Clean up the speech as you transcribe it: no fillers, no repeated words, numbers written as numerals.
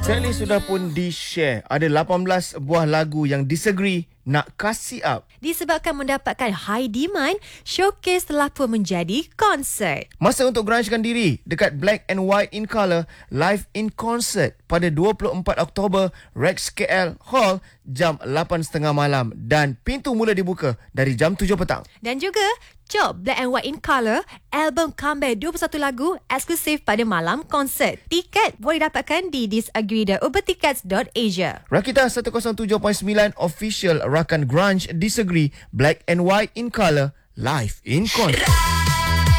Playlist sudah pun di-share. Ada 18 buah lagu yang disagree nak kasih up. Disebabkan mendapatkan high demand, showcase telah pun menjadi konsert. Masa untuk grungekan diri dekat Black and White in Colour live in concert pada 24 Oktober Rex KL Hall jam 8.30 malam dan pintu mula dibuka dari jam 7 petang. Dan juga Job Black and White in Colour, album comeback 21 lagu eksklusif pada malam konsert. Tiket boleh dapatkan di disagree.ubertickets.asia. Rakita 107.9 official rakan grunge disagree Black and White in Colour live in concert.